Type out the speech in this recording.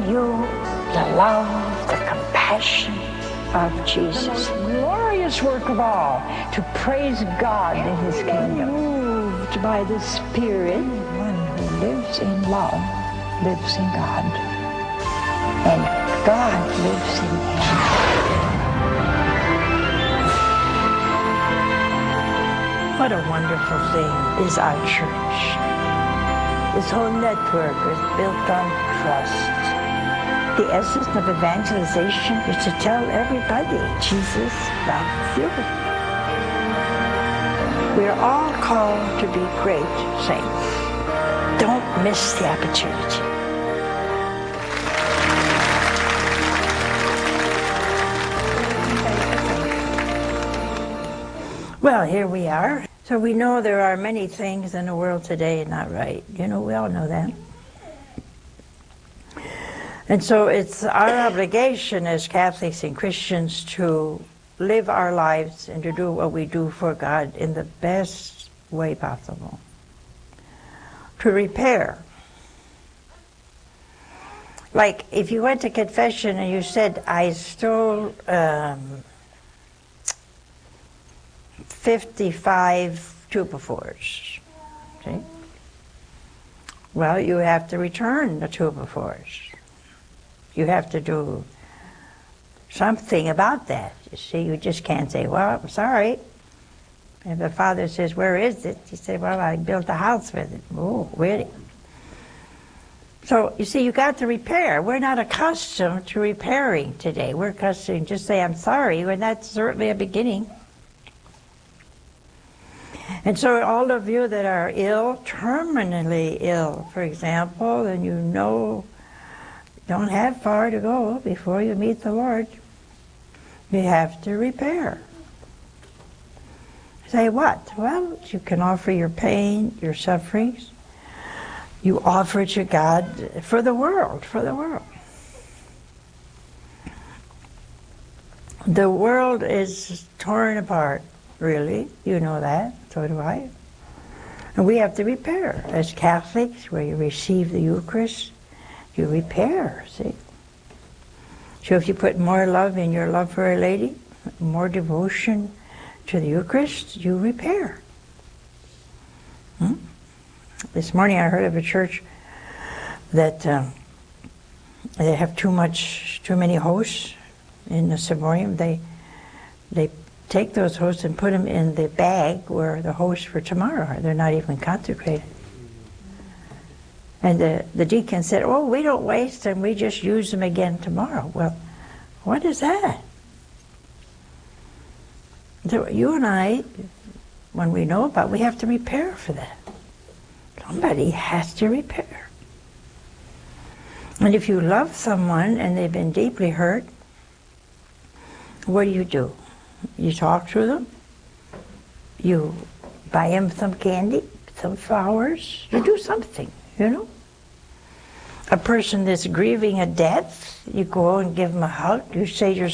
you the love, the compassion of Jesus. The most glorious work of all, to praise God in His kingdom. Moved by the Spirit, one who lives in love lives in God, and God lives in him. What a wonderful thing is our church. This whole network is built on trust. The essence of evangelization is to tell everybody Jesus loves you. We are all called to be great saints. Don't miss the opportunity. Well, here we are. So we know there are many things in the world today not right. You know, we all know that. And so it's our obligation as Catholics and Christians to live our lives and to do what we do for God in the best way possible. To repair. Like if you went to confession and you said, I stole 55 two-by-fours. See? Well, you have to return the two-by-fours. You have to do something about that. You see, you just can't say, well, I'm sorry. And the father says, where is it? You say, well, I built a house with it. Oh, really? So, you see, you got to repair. We're not accustomed to repairing today. We're accustomed to just say, I'm sorry, and that's certainly a beginning. And so all of you that are ill, terminally ill, for example, and you know don't have far to go before you meet the Lord, you have to repair. Say what? Well, you can offer your pain, your sufferings. You offer it to God for the world, for the world. The world is torn apart, really. You know that, so do I. And we have to repair. As Catholics, where you receive the Eucharist, you repair, see? So if you put more love in your love for Our Lady, more devotion to the Eucharist, you repair. This morning I heard of a church that they have too many hosts in the ciborium. They take those hosts and put them in the bag where the hosts for tomorrow are. They're not even consecrated. And the deacon said, oh, we don't waste them, we just use them again tomorrow. Well, what is that? So you and I, when we know about it, we have to repair for that. Somebody has to repair. And if you love someone and they've been deeply hurt, what do? You talk to them. You buy them some candy, some flowers. You do something, you know. A person that's grieving a death, you go and give them a hug. You say you're